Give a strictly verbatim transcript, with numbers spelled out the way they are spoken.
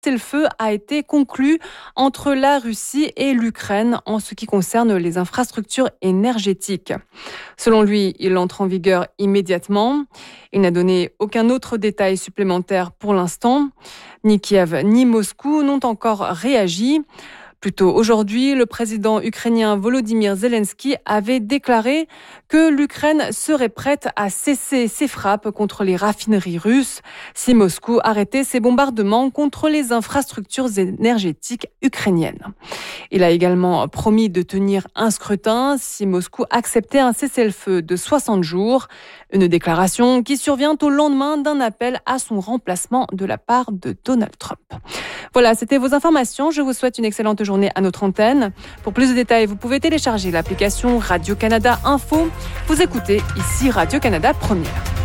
cessez-le-feu a été conclu entre la Russie et l'Ukraine en ce qui concerne les infrastructures énergétiques. Selon lui, il entre en vigueur immédiatement. Il n'a donné aucun autre détail supplémentaire pour l'instant. Ni Kiev ni Moscou n'ont encore réagi. Plus tôt aujourd'hui, le président ukrainien Volodymyr Zelensky avait déclaré que l'Ukraine serait prête à cesser ses frappes contre les raffineries russes si Moscou arrêtait ses bombardements contre les infrastructures énergétiques ukrainiennes. Il a également promis de tenir un scrutin si Moscou acceptait un cessez-le-feu de soixante jours, une déclaration qui survient au lendemain d'un appel à son remplacement de la part de Donald Trump. Voilà, c'était vos informations. Je vous souhaite une excellente journée à notre antenne. Pour plus de détails, vous pouvez télécharger l'application Radio-Canada Info. Vous écoutez ici Radio-Canada Première.